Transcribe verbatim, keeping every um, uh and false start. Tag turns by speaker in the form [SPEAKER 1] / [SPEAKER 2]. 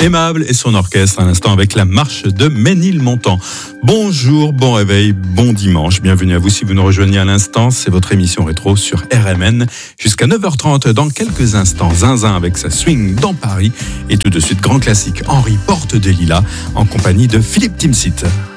[SPEAKER 1] Aimable et son orchestre à l'instant avec la marche de Ménilmontant. Bonjour, bon réveil, bon dimanche. Bienvenue à vous si vous nous rejoignez à l'instant. C'est votre émission rétro sur R M N jusqu'à neuf heures trente. Dans quelques instants, Zinzin avec sa swing dans Paris. Et tout de suite, grand classique, Henri Porte de Lilas en compagnie de Philippe Timsit.